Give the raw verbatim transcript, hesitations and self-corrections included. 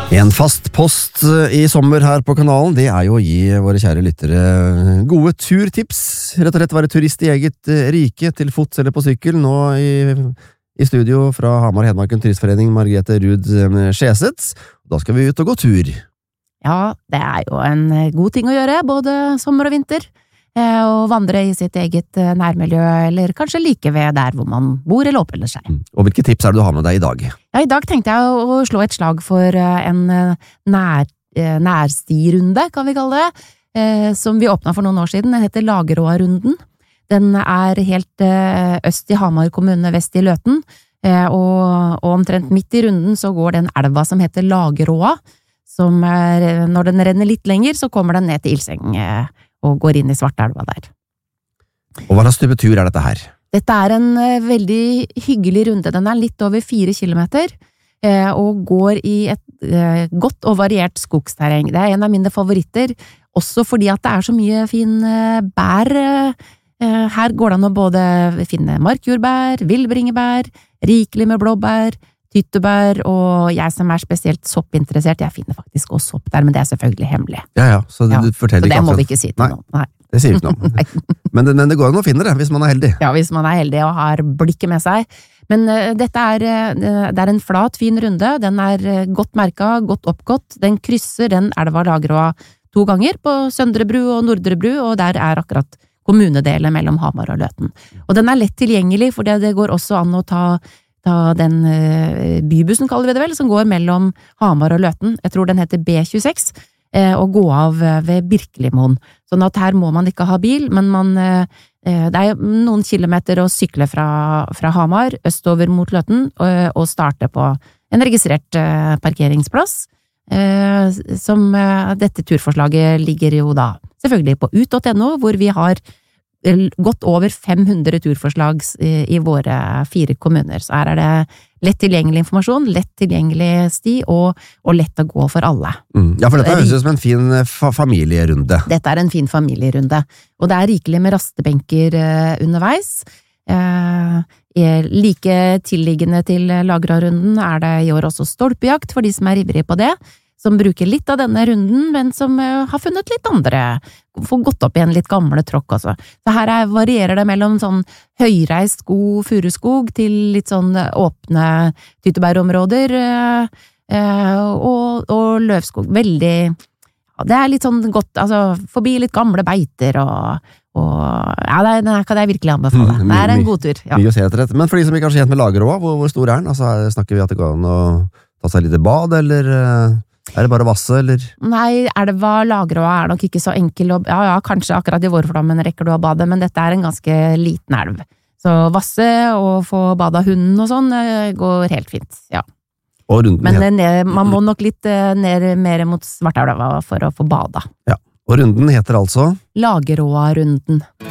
En fast post i sommer her på kanalen, det er jo å gi våre kjære lyttere gode turtips. Rett og slett være turist i eget rike, til fots eller på sykkel. Nå i, i studio fra Hamar Hedmarken Turistforening, Margrethe Ruud Skjeseth. Da skal vi ut og gå tur. Ja, det er jo en god ting å gjøre, både sommer og vinter. Og vandre i sitt eget nærmiljø, eller kanskje like ved der hvor man bor eller oppholder seg. Og hvilke tips er det du har med deg i dag? Ja, i dag tenkte jeg å slå et slag for en nær, nærstirunde, kan vi kalle det, som vi åpnet for noen år siden. Den heter Lageråa-runden. Den er helt øst i Hamar kommune, vest i Løten, og, og omtrent midt i runden så går den elva som heter Lageråa, som er, når den renner litt lenger, så kommer den ned til Ilseng, og går inn i Svartelva der. Og hva slags type tur er dette her? Dette er en uh, veldig hyggelig runde. Den er litt over fire kilometer, uh, og går i et uh, godt og variert skogsterreng. Det er en av mine favoritter, også fordi at det er så mye fin uh, bær. Uh, her går det an å både finne markjordbær, villbringebær, rikelig med blåbær, tyttebær, og jeg som er spesielt soppinteressert, jeg finner faktisk også sopp der, men det er selvfølgelig hemmelig. Ja, ja, så du ja, forteller så det ikke må vi ikke si til Nei, noen. Nei, det sier ikke noe. men, det, men det går an å finne det, hvis man er heldig. Ja, hvis man er heldig og har blikket med seg. Men uh, dette er, uh, det er en flat, fin runde, den er uh, godt merket, godt oppgått, den krysser den elva Lageråa to ganger på Søndre Bru og Nordre Bru, og der er akkurat kommunedelen mellom Hamar og Løten. Og den er lett tilgjengelig, for det, det går også an å ta ta den uh, bybussen, kaller vi det vel, som går mellom Hamar og Løten. Jeg tror den heter B tjueseks, uh, og gå av uh, ved Birkelimoen. Sånn at her må man ikke ha bil, men man, uh, det er noen kilometer å sykle fra, fra Hamar, østover mot Løten, uh, og starte på en registrert uh, parkeringsplass, uh, som uh, dette turforslaget ligger jo da selvfølgelig på ut punktum no, hvor vi har godt over fem hundre turforslag i våre fire kommuner, så her er det lett tilgjengelig informasjon, lett tilgjengelig sti, og, og lett å gå for alle. Mm. Ja, for dette høres ut som en fin fa familierunde. Dette er en fin familierunde, og det er rikelig med rastebenker uh, underveis. Uh, like tilliggende til Lageråa-runden er det i år også stolpejakt for de som er ivrige på det, som bruker litt av denne runden, men som uh, har funnet litt andre, får gått opp i en litt gamle tråkk også. Så her er, varierer det mellom sånn høyreist god furuskog til litt sånn åpne tyttebærområder uh, uh, og, og løvskog. Veldig, ja, det er litt sånn godt, altså forbi litt gamle beiter og, og ja, det, det kan jeg virkelig anbefale. Mm, det er en god tur. Ja. Mye å se etter dette. Men for de som ikke er kjent med Lageråa, hvor, hvor stor er den? Altså, snakker vi at det går an å ta seg litt bad, eller er det bare vasse, eller? Nei, elva Lageråa er nok ikke så enkel, og, ja, ja, kanskje akkurat i vårflommen rekker du å bade, men dette er en ganske liten elv. Så vasse og få bada hunden og sånn går helt fint, ja. Og runden, men ned, man må nok litt ned mer mot Svartelva for å få bada. Ja, og runden heter altså? Lageråa-runden.